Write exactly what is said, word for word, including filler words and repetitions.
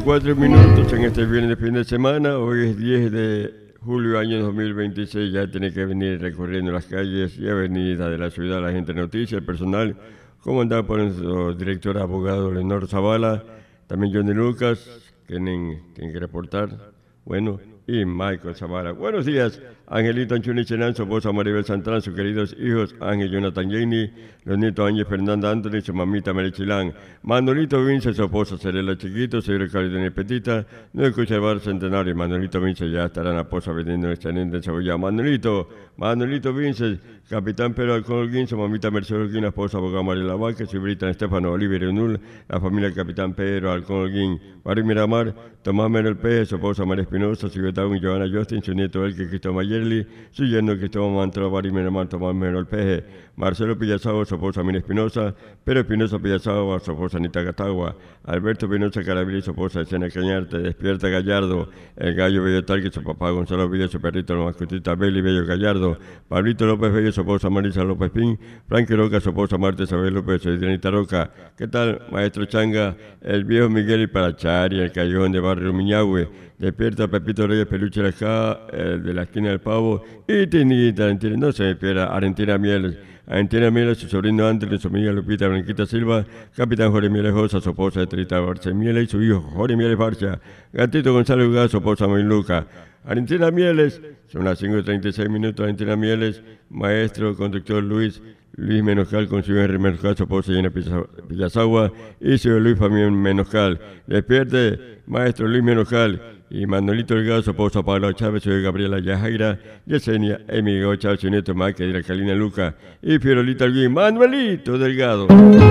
cuatro minutos en este viernes de fin de semana. Hoy es diez de julio, año dos mil veintiséis. Ya tiene que venir recorriendo las calles y avenidas de la ciudad la gente de noticias, el personal, comandado por nuestro director abogado Leonor Zavala, también Johnny Lucas, que tienen, tienen que reportar, bueno, y Michael Zavala. Buenos días, Angelito Anchuni Chenan, su esposa Maribel Santrán, sus queridos hijos Ángel Jonathan Jenny, los nietos Ángel Fernanda Anthony, su mamita Marichilán, Manolito Vince, su esposa Cerela Chiquito, señor Carlos Petita, no escucha el bar centenario, Manolito Vince ya estará en la posa vendiendo excelente cebolla. Manolito, Manolito Vince, capitán Pedro Alcón Holguín, su mamita Mercedes Holguín, la esposa abogada Mariela Vázquez, su Britan Estefano Oliver Unul, la familia capitán Pedro Alcón Holguín, Mario Miramar, Tomás Menor Pérez, su esposa María Espinosa, su Betagún y Joana Justin, su nieto Elke Cristóbal Mayerli, su yerno Cristóbal Mantro, Mario Miramar, Tomás Menor Peje, Marcelo Pillazagua, su esposa Mina Espinosa, Pedro Espinosa Pillazagua, su esposa Anita Catagua, Alberto Espinosa Carabili, su esposa Escena Cañarte, Despierta Gallardo, el gallo Bello Talque, su papá Gonzalo Bello, su perrito la mascotita Beli Bello Gallardo, Pablito López Bello, su esposa Marisa López Pin, Frankie Roca, su esposa Marta Isabel López, su Dianita Roca. ¿Qué tal, maestro Changa? El viejo Miguel y Parachari, el callejón de Barrio Miñahue, Despierta Pepito Reyes Peluche Acá, el de la esquina del Pavo, y Tinita, no se me pierda, Argentina Mieles, Argentina Mieles, su sobrino Andrés, su amiga Lupita Blanquita Silva, capitán Jorge Mieles Josa, su esposa Estrita Barce Mieles y su hijo Jorge Mieles Barcia, Gatito González Gas, su esposa Luca. Argentina Mieles, son las cinco y treinta y seis minutos, Argentina Mieles, maestro, conductor Luis, Luis Menoscal con su hijo Henry Menoscal, su esposa Llena Pillazagua y su hijo Luis Famín Menoscal. Despierte, maestro Luis Menoscal y Manolito Delgado, su esposa Paula Chávez, su hijo Gabriela Yajaira, Yesenia, Emigo Chávez, su nieto Mike, y la Calina Luca y Fiorolita Alguín, Manuelito Delgado.